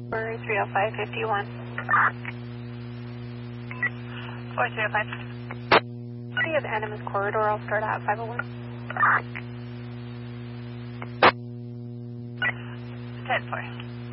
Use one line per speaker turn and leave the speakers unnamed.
For 30551.
4305.
We have Animas Corridor. I'll start at 501.
10-4.